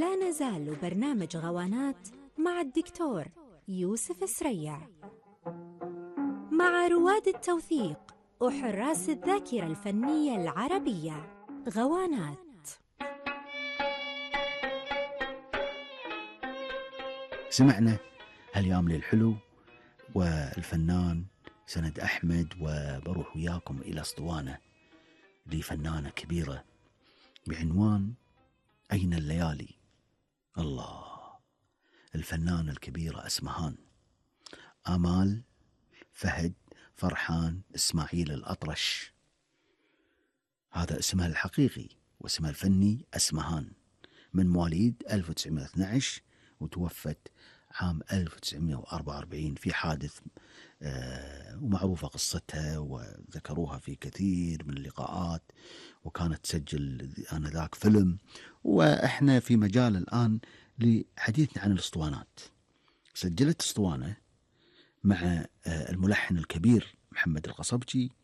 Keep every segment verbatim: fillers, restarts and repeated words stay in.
لا نزال برنامج غوانات مع الدكتور يوسف سريع، مع رواد التوثيق وحراس الذاكرة الفنية العربية. غوانات. سمعنا هاليوم للحلو والفنان سند أحمد، وبروح وياكم إلى اسطوانة لفنانة كبيرة بعنوان أين الليالي. الله، الفنانة الكبيرة أسمهان، آمال فهد فرحان إسماعيل الأطرش، هذا اسمها الحقيقي، واسمها الفني أسمهان، من مواليد ألف وتسعمائة واثني عشر وتوفت عام ألف وتسعمائة وأربعة وأربعين في حادث، آه ومعروفة قصتها وذكروها في كثير من اللقاءات، وكانت تسجل آنذاك فيلم. وإحنا في مجال الآن لحديثنا عن الاسطوانات. سجلت اسطوانة مع آه الملحن الكبير محمد القصبجي،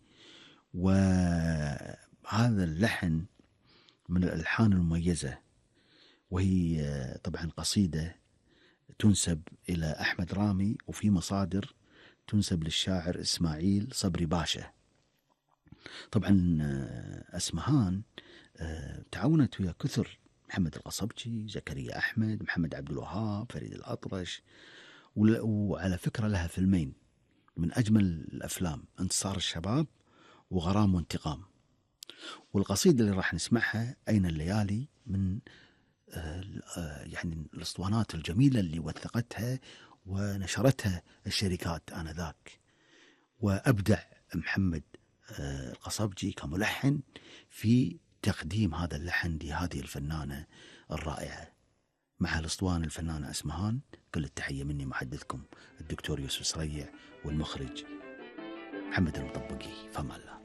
وهذا اللحن من الألحان المميزة، وهي آه طبعا قصيدة تنسب إلى أحمد رامي، وفي مصادر تنسب للشاعر إسماعيل صبري باشا. طبعا أسمهان تعاونت ويا كثر، محمد القصبجي، زكريا أحمد، محمد عبد الوهاب، فريد الأطرش، وعلى فكرة لها فيلمين من أجمل الأفلام، انتصار الشباب وغرام وانتقام. والقصيدة اللي راح نسمعها أين الليالي من يعني الاسطوانات الجميلة اللي وثقتها ونشرتها الشركات آنذاك. وأبدع محمد القصبجي كملحن في تقديم هذا اللحن لهذه الفنانة الرائعة. مع الاسطوانة الفنانة أسمهان، كل التحية مني محدثكم الدكتور يوسف سريع، والمخرج محمد المطبقي. فما الله.